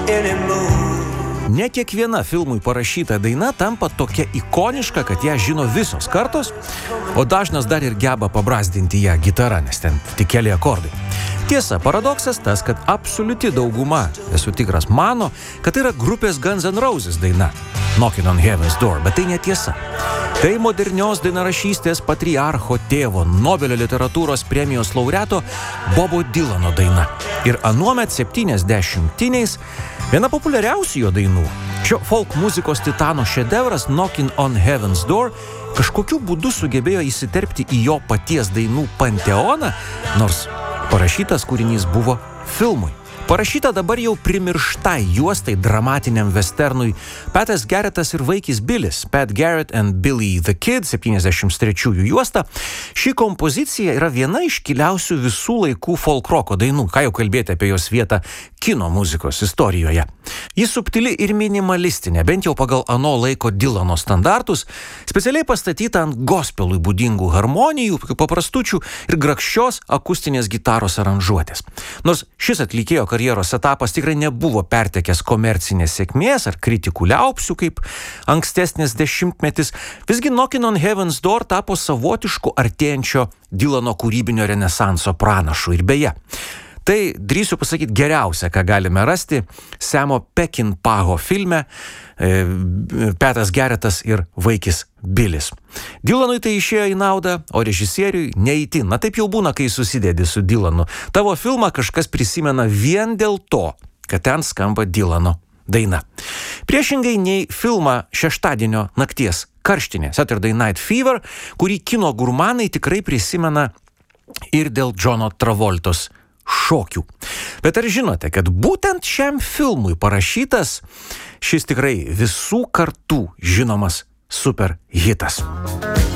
Ne kiekviena filmui parašyta daina tampa tokia ikoniška, kad ją žino visos kartos, o dažnas dar ir geba pabrazdinti ją gitara, nes ten tik keli akordai. Tiesa, paradoksas tas, kad absoliuti dauguma, esu tikras, mano, kad tai yra grupės Guns N' Roses daina Knocking on Heaven's Door, bet tai netiesa. Tai modernios dainarašystės patriarcho tėvo, Nobelio literatūros premijos laureato Bobo Dylano daina. Ir anuomet 70-iniais viena populiariausių jo dainų. Šio folk muzikos titano šedevras Knocking on Heaven's Door kažkokiu būdu sugebėjo įsiterpti į jo paties dainų panteoną, nors parašytas kūrinys buvo filmui. Parašyta dabar jau primirštai juostai dramatiniam westernui Patas Garrettas ir vaikis Billis, Pat Garrett and Billy the Kid, 73-ųjų juosta. Ši kompozicija yra viena iškiliausių visų laikų folkroko dainų, ką jau kalbėti apie jos vietą kino muzikos istorijoje. Ji subtili ir minimalistinė, bent jau pagal ano laiko Dylano standartus, specialiai pastatyta ant gospelui būdingų harmonijų, paprastučių ir grakščios akustinės gitaros aranžuotės. Nors šis atlikėjo karjeros etapas tikrai nebuvo pertekęs komercinės sėkmės ar kritikų liaupsių kaip ankstesnis dešimtmetis, visgi Knocking on Heaven's Door tapo savotišku artėjančio Dylano kūrybinio renesanso pranašu. Ir beje, tai drįsiu pasakyti geriausia, ką galime rasti Samo Peckinpaho filme Patas Garrettas ir vaikis Billis. Dylanui tai išėjo į naudą, o režisieriui neįtin. Na taip jau būna, kai susidedi su Dylanu. Tavo filmą kažkas prisimena vien dėl to, kad ten skamba Dylano daina. Priešingai nei filmą Šeštadienio nakties karštinė, Saturday Night Fever, kurį kino gurmanai tikrai prisimena ir dėl Johno Travoltos šokių. Bet ar žinote, kad būtent šiam filmui parašytas šis tikrai visų kartų žinomas super hitas?